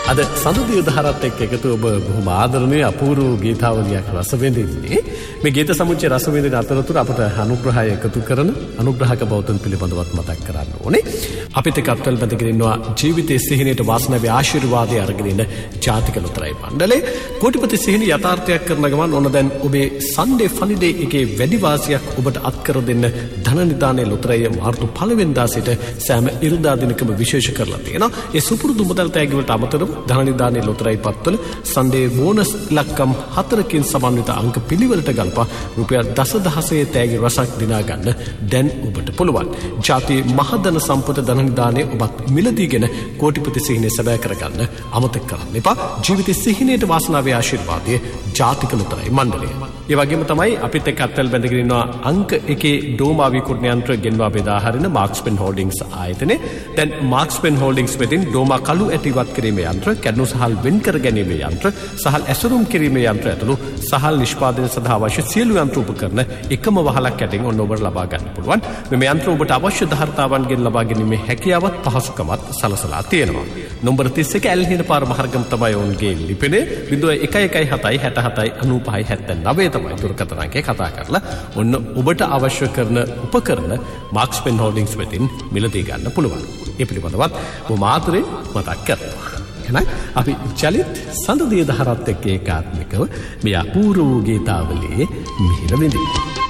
අද සඳුදිය දහරත් එක්ක එකතු ඔබ බොහොම ආදරණීය අපූර්ව ගීතාවලියක් රස විඳින්නේ. මේ ගීත සමුච්චය රස විඳින අතරතුර අපට අනුග්‍රහය එකතු කරන අනුග්‍රහක බෞද්ධන් පිළිබඳවත් මතක් කරන්න ඕනේ. අපිට කප්ටල් බඳගෙන ඉන්නවා ජීවිතයේ සිහිනයට වාසනාවේ ආශිර්වාදය අරගෙන ඉන්න ජාතික ලොතරැයි මණ්ඩලය. කෝටිපති සිහින යථාර්ථයක් කරන ගමන් ඕන දැන් ඔබේ සන්ඩේ ෆනිඩේ එකේ වැඩි වාසියක් ඔබට අත්කර දෙන්න ධන නිදානේ ලොතරැයි මාර්තු 1 වෙනිදා සිට සෑම ඉරිදා දිනකම විශේෂ කරලා තියෙනවා. ඒ සුපුරුදු මුදල් තෑගි වලට අමතරව ධනනිදානේ ලොතරැයි පත්වල සන්ඩේ බෝනස් ලක්කම් 4කින් සමන්විත අංක පිළිවෙලට ගල්පා රුපියල් දසදහසේ තෑගි රසක් දිනා ගන්න දැන් ඔබට පුළුවන්. ජාතියේ මහධන සම්පත ධනනිදානේ ඔබත් මිලදීගෙන කෝටිපති සිහිනේ සැබෑ කරගන්න අමතක කරන්න එපා. ජීවිතයේ සිහිනයට වාසනාවේ ආශිර්වාදයේ ජාතික ලොතරැයි මණ්ඩලය. ඒ වගේම තමයි අපිත් එක්ක අත්වල බැඳගෙන ඉන්නවා අංක 1 ඩෝමා විකුණන යන්ත්‍ර ගෙන්වා බෙදා හරින මාක්ස්පෙන් හෝල්ඩින්ග්ස් ආයතනයේ. දැන් මාක්ස්පෙන් හෝල්ඩින්ග්ස් වෙතින් ඩෝමා කළු ඇටි ඉවත් කිරීමේ යන්ත්‍ර, කැඩුණු සහල් වෙන් කර ගැනීමේ යන්ත්‍ර, සහල් ඇසුරුම් කිරීමේ යන්ත්‍ර ඇතුළු සහල් නිෂ්පාදනය සඳහා අවශ්‍ය සියලු යන්ත්‍ර උපකරණ එකම වහලක් ඇතින් ඔන්න ඔබට ලබා ගන්න පුළුවන්. මේ යන්ත්‍ර ඔබට අවශ්‍ය ධාර්තාවන්ගෙන් ලබා ගැනීමේ හැකියාවත් පහසුකමත් සලසලා තියෙනවා. නම්බර 31 ඇල්හින පාර මහර්ගම තමයි ඔවුන්ගේ ලිපිනේ. 0117 67 95 79 තමයි දුරකථන අංකය. කතා කරලා ඔන්න ඔබට අවශ්‍ය කරන උපකරණ මාක්ස්පෙන් හෝල්ඩින්ග්ස් වෙතින් මිලදී ගන්න පුළුවන්. ඒ පිළිබඳවත් මාත්‍රේ මතක් කරනවා. එහෙනම් අපි චලිත සඳුදිය දහරත් එක්ක ඒකාත්මිකව මේ අපූර්ව ගීතාවලියේ මිහිර විඳිමු.